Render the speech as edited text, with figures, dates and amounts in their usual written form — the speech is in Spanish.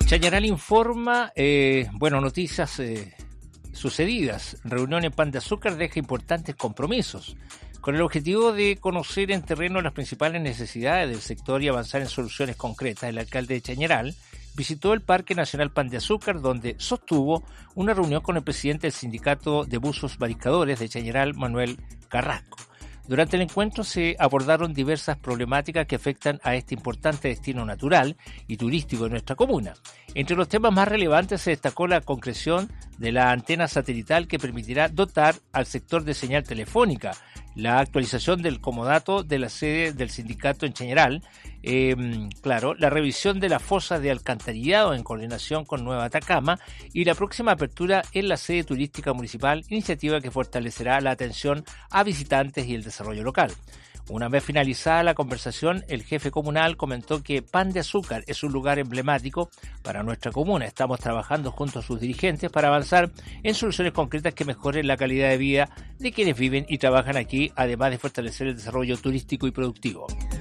Chañaral informa, noticias sucedidas. Reunión en Pan de Azúcar deja importantes compromisos, con el objetivo de conocer en terreno las principales necesidades del sector y avanzar en soluciones concretas. El alcalde de Chañaral visitó el Parque Nacional Pan de Azúcar, donde sostuvo una reunión con el presidente del Sindicato de Buzos Mariscadores de Chañaral, Manuel Carrasco. Durante el encuentro se abordaron diversas problemáticas que afectan a este importante destino natural y turístico de nuestra comuna. Entre los temas más relevantes se destacó la concreción de la antena satelital que permitirá dotar al sector de señal telefónica, la actualización del comodato de la sede del sindicato en Chañaral, la revisión de las fosas de alcantarillado en coordinación con Nueva Atacama y la próxima apertura en la sede turística municipal, iniciativa que fortalecerá la atención a visitantes y el desarrollo local. Una vez finalizada la conversación, el jefe comunal comentó que Pan de Azúcar es un lugar emblemático para nuestra comuna. Estamos trabajando junto a sus dirigentes para avanzar en soluciones concretas que mejoren la calidad de vida de quienes viven y trabajan aquí, además de fortalecer el desarrollo turístico y productivo.